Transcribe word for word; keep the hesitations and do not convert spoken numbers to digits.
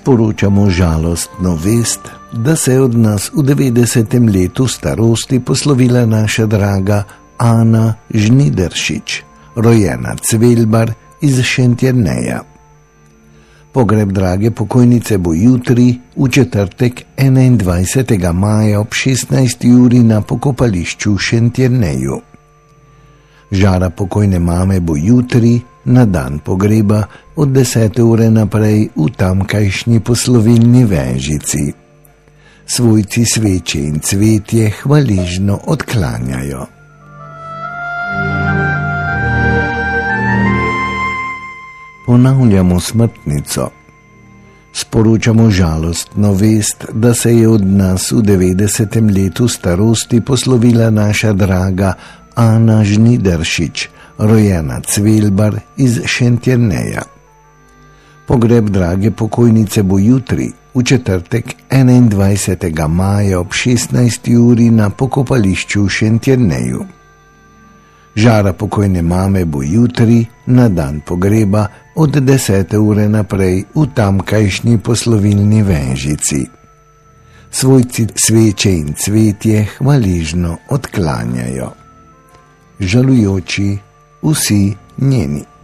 sporočamo žalostno vest, da se je od nas v devetdesetem letu starosti poslovila naša draga Ana Žnideršič, rojena Cvelbar iz Šentjerneja. Pogreb drage pokojnice bo jutri, v četrtek enaindvajsetega maja ob šestnajsti uri na pokopališču v Šentjerneju. Žara pokojne mame bo jutri, na dan pogreba, od desete ure naprej v tamkajšnji poslovilni Venžici. Svojci sveče in cvetje hvaležno odklanjajo. Ponavljamo smrtnico. Sporočamo žalostno vest, da se je od nas v devetdesetem letu starosti poslovila naša draga Ana Žnideršič, rojena Cvelbar iz Šentjerneja. Pogreb drage pokojnice bo jutri, v četrtek enaindvajsetega maja ob šestnajsti uri na pokopališču v Šentjerneju. Žara pokojne mame bo jutri, na dan pogreba, od desete ure naprej v tamkajšnji poslovilni Venžici. Svojci sveče in cvetje hvaležno odklanjajo. Žalujoči vsi njeni.